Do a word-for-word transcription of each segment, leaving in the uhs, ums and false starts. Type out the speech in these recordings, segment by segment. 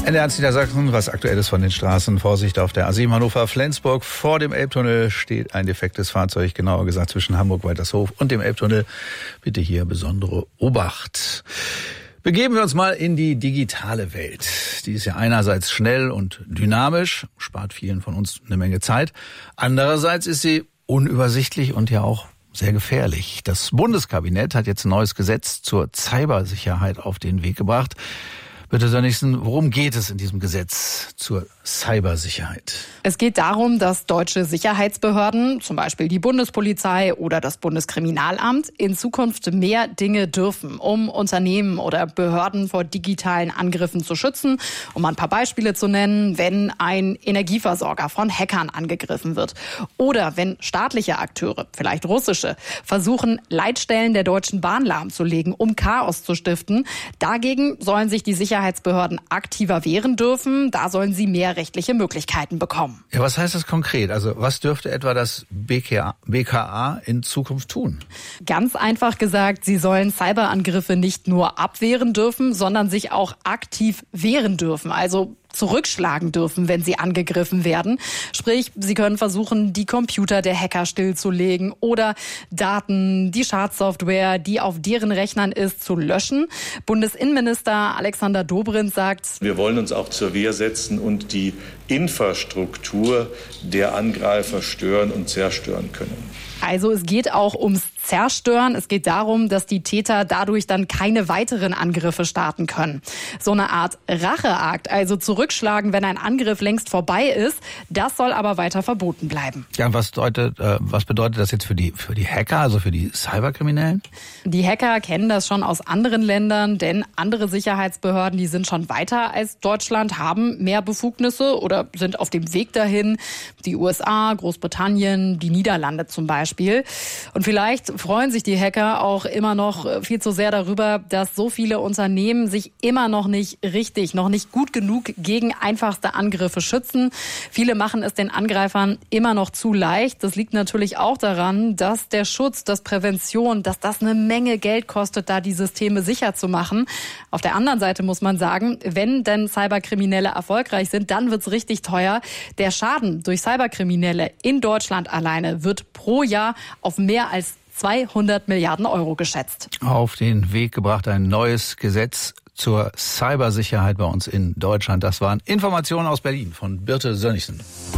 N D R eins Niedersachsen, was Aktuelles von den Straßen. Vorsicht auf der A sieben Hannover-Flensburg. Vor dem Elbtunnel steht ein defektes Fahrzeug, genauer gesagt zwischen Hamburg-Waltershof und dem Elbtunnel. Bitte hier besondere Obacht. Begeben wir uns mal in die digitale Welt. Die ist ja einerseits schnell und dynamisch, spart vielen von uns eine Menge Zeit. Andererseits ist sie unübersichtlich und ja auch sehr gefährlich. Das Bundeskabinett hat jetzt ein neues Gesetz zur Cybersicherheit auf den Weg gebracht. Bitte Sönnigsen, worum geht es in diesem Gesetz zur Cybersicherheit? Es geht darum, dass deutsche Sicherheitsbehörden, zum Beispiel die Bundespolizei oder das Bundeskriminalamt, in Zukunft mehr Dinge dürfen, um Unternehmen oder Behörden vor digitalen Angriffen zu schützen. Um mal ein paar Beispiele zu nennen, wenn ein Energieversorger von Hackern angegriffen wird oder wenn staatliche Akteure, vielleicht russische, versuchen, Leitstellen der Deutschen Bahn lahmzulegen, um Chaos zu stiften. Dagegen sollen sich die Sicherheitsbehörden aktiver wehren dürfen. Da sollen sie mehr rechtliche Möglichkeiten bekommen. Ja, was heißt das konkret? Also was dürfte etwa das B K A in Zukunft tun? Ganz einfach gesagt, sie sollen Cyberangriffe nicht nur abwehren dürfen, sondern sich auch aktiv wehren dürfen. Also zurückschlagen dürfen, wenn sie angegriffen werden. Sprich, sie können versuchen, die Computer der Hacker stillzulegen oder Daten, die Schadsoftware, die auf deren Rechnern ist, zu löschen. Bundesinnenminister Alexander Dobrindt sagt: Wir wollen uns auch zur Wehr setzen und die Infrastruktur der Angreifer stören und zerstören können. Also es geht auch ums Zerstören. Es geht darum, dass die Täter dadurch dann keine weiteren Angriffe starten können. So eine Art Racheakt, also zurückschlagen, wenn ein Angriff längst vorbei ist, das soll aber weiter verboten bleiben. Ja, was bedeutet, äh, was bedeutet das jetzt für die, für die Hacker, also für die Cyberkriminellen? Die Hacker kennen das schon aus anderen Ländern, denn andere Sicherheitsbehörden, die sind schon weiter als Deutschland, haben mehr Befugnisse oder sind auf dem Weg dahin. Die U S A, Großbritannien, die Niederlande zum Beispiel. Und vielleicht freuen sich die Hacker auch immer noch viel zu sehr darüber, dass so viele Unternehmen sich immer noch nicht richtig, noch nicht gut genug gegen einfachste Angriffe schützen. Viele machen es den Angreifern immer noch zu leicht. Das liegt natürlich auch daran, dass der Schutz, dass Prävention, dass das eine Menge Geld kostet, da die Systeme sicher zu machen. Auf der anderen Seite muss man sagen, wenn denn Cyberkriminelle erfolgreich sind, dann wird's richtig teuer. Der Schaden durch Cyberkriminelle in Deutschland alleine wird pro Jahr auf mehr als zweihundert Milliarden Euro geschätzt. Auf den Weg gebracht ein neues Gesetz zur Cybersicherheit bei uns in Deutschland. Das waren Informationen aus Berlin von Birte Sönnigsen.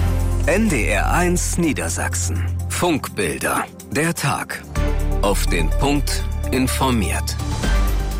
N D R eins Niedersachsen. Funkbilder. Der Tag. Auf den Punkt informiert.